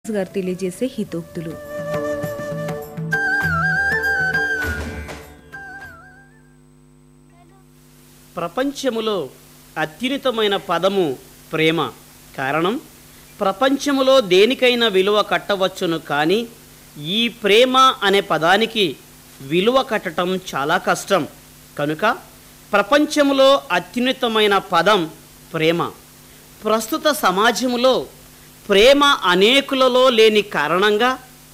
గారు తెలియజేసే హితోక్తులు. ప్రపంచములో అత్యున్నతమైన పదము ప్రేమ. కారణం, ప్రపంచములో దేనికైనా విలువ కట్టవచ్చును, కానీ ఈ ప్రేమ అనే పదానికి విలువ కట్టడం చాలా కష్టం. కనుక ప్రపంచములో అత్యున్నతమైన పదం ప్రేమ. ప్రస్తుత సమాజంలో ప్రేమ అనేకులలో లేని కారణంగా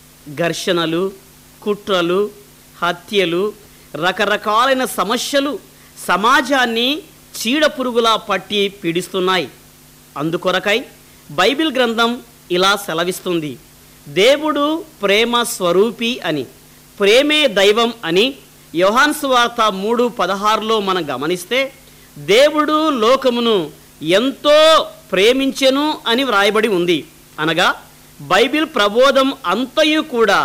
ఘర్షణలు, కుట్రలు, హత్యలు, రకరకాలైన సమస్యలు సమాజాన్ని చీడపురుగులా పట్టి పీడిస్తున్నాయి. అందుకొరకై బైబిల్ గ్రంథం ఇలా సెలవిస్తుంది: దేవుడు ప్రేమ స్వరూపి అని, ప్రేమే దైవం అని. యోహాను సువార్త 3:16లో మనం గమనిస్తే దేవుడు లోకమును ఎంతో ప్రేమించెను అని వ్రాయబడి ఉంది. అనగా బైబిల్ ప్రబోధం అంతయు కూడా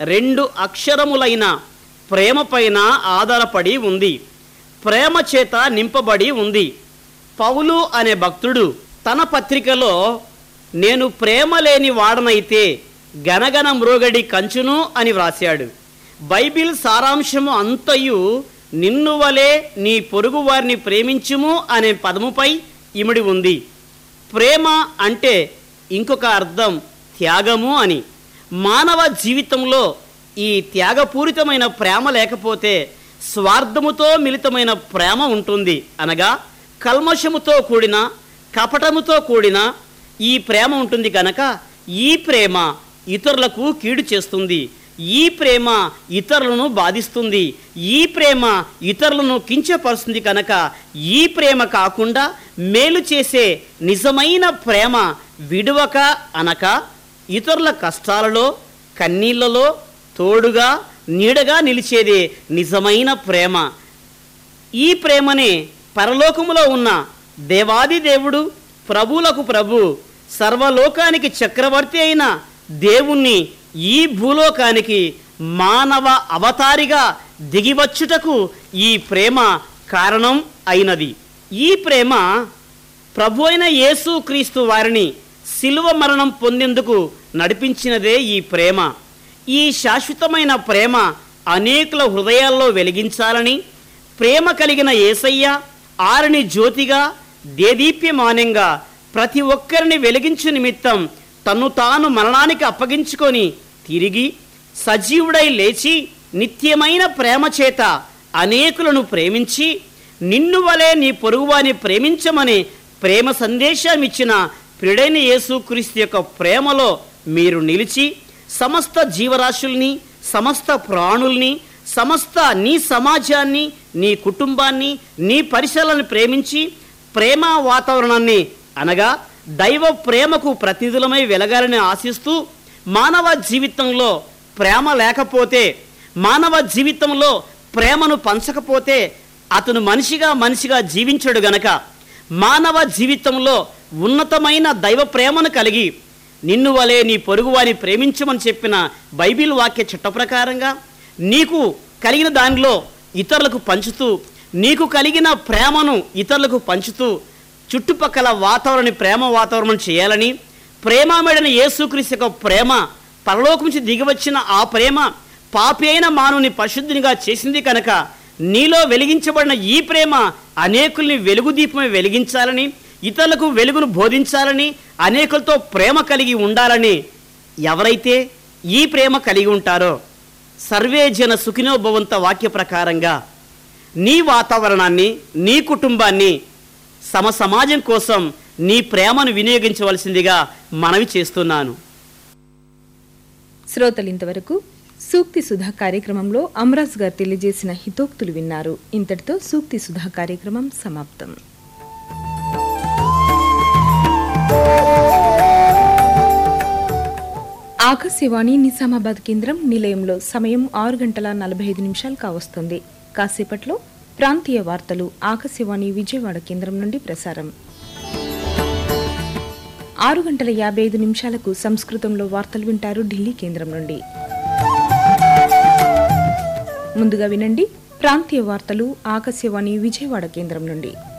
2 అక్షరములైన ప్రేమ పైన ఆధారపడి ఉంది, ప్రేమ చేత నింపబడి ఉంది. పౌలు అనే భక్తుడు తన పత్రికలో నేను ప్రేమ లేని వాడనైతే గనగన మ్రోగడి కంచును అని వ్రాశాడు. బైబిల్ సారాంశము అంతయు నిన్ను వలె నీ పొరుగు వారిని ప్రేమించుము అనే పదముపై ఇమిడి ఉంది. ప్రేమ అంటే ఇంకొక అర్థం త్యాగము అని. మానవ జీవితంలో ఈ త్యాగపూరితమైన ప్రేమ లేకపోతే స్వార్థముతో మిళితమైన ప్రేమ ఉంటుంది. అనగా కల్మషముతో కూడిన, కపటముతో కూడిన ఈ ప్రేమ ఉంటుంది. కనుక ఈ ప్రేమ ఇతరులకు కీడు చేస్తుంది, ఈ ప్రేమ ఇతరులను బాధిస్తుంది, ఈ ప్రేమ ఇతరులను కించపరుస్తుంది. కనుక ఈ ప్రేమ కాకుండా మేలు చేసే నిజమైన ప్రేమ విడువక అనక ఇతరుల కష్టాలలో, కన్నీళ్లలో తోడుగా నీడగా నిలిచేదే నిజమైన ప్రేమ. ఈ ప్రేమనే పరలోకములో ఉన్న దేవాది దేవుడు, ప్రభువులకు ప్రభు, సర్వలోకానికి చక్రవర్తి అయిన దేవుణ్ణి ఈ భూలోకానికి మానవ అవతారిగా దిగివచ్చుటకు ఈ ప్రేమ కారణం అయినది. ఈ ప్రేమ ప్రభు అయిన యేసు క్రీస్తు వారిని శిలువ మరణం పొందేందుకు నడిపించినదే ఈ ప్రేమ. ఈ శాశ్వతమైన ప్రేమ అనేకుల హృదయాల్లో వెలిగించాలని, ప్రేమ కలిగిన యేసయ్య ఆరిని జ్యోతిగా దేదీప్యమానంగా ప్రతి ఒక్కరిని వెలిగించు నిమిత్తం తన్ను తాను మరణానికి అప్పగించుకొని తిరిగి సజీవుడై లేచి నిత్యమైన ప్రేమ చేత అనేకులను ప్రేమించి నిన్ను వలె నీ పొరుగువాని ప్రేమించమని ప్రేమ సందేశం ఇచ్చిన ప్రియుడైన యేసుక్రీస్తు యొక్క ప్రేమలో మీరు నిలిచి సమస్త జీవరాశుల్ని, సమస్త ప్రాణుల్ని, సమస్త నీ సమాజాన్ని, నీ కుటుంబాన్ని, నీ పరిసరాలను ప్రేమించి ప్రేమ వాతావరణాన్ని అనగా దైవ ప్రేమకు ప్రతినిధులమై వెలగాలని ఆశిస్తూ, మానవ జీవితంలో ప్రేమ లేకపోతే, మానవ జీవితంలో ప్రేమను పంచకపోతే అతను మనిషిగా జీవించడు. గనక మానవ జీవితంలో ఉన్నతమైన దైవ ప్రేమను కలిగి నిన్ను వలె నీ పొరుగువాని ప్రేమించమని చెప్పిన బైబిల్ వాక్య చట్ట ప్రకారంగా నీకు కలిగిన దానిలో ఇతరులకు పంచుతూ, నీకు కలిగిన ప్రేమను ఇతరులకు పంచుతూ చుట్టుపక్కల ప్రేమ వాతావరణం చేయాలని, ప్రేమమేడైన యేసుక్రీస్తు యొక్క ప్రేమ, పరలోకం నుంచి దిగివచ్చిన ఆ ప్రేమ పాపి అయిన మానవుని పరిశుద్ధినిగా చేసింది. కనుక నీలో వెలిగించబడిన ఈ ప్రేమ అనేకుల్ని వెలుగు దీపమే వెలిగించాలని, ఇతరులకు వెలుగును బోధించాలని, అనేకులతో ప్రేమ కలిగి ఉండాలని ఎవరైతే ఈ ప్రేమ కలిగి ఉంటారో సర్వే జన సుఖినో భవంత వాక్య ప్రకారంగా నీ వాతావరణాన్ని, నీ కుటుంబాన్ని సమాజం కోసం నీ ప్రేమను వినియోగించవలసిందిగా మనవి చేస్తున్నాను. శ్రోతలు ఇంతవరకు సూక్తి సుధా కార్యక్రమంలో అమరాజ్ గారు తెలియజేసిన హితోక్తులు విన్నారు. ఇంతటితో సూక్తి సుధా కార్యక్రమం సమాప్తం. ఆకాశవాణి నిజామాబాద్ కేంద్రం నిలయంలో సమయం 6:45 కావస్తుంది. కాసేపట్లో ప్రాంతీయ వార్తలు ఆకాశవాణి విజయవాడ కేంద్రం నుండి ప్రసారం. 6:55 సంస్కృతంలో వార్తలు వింటారు ఢిల్లీ కేంద్రం నుండి. ముందుగా వినండి ప్రాంతీయ వార్తలు ఆకాశవాణి విజయవాడ కేంద్రం నుండి.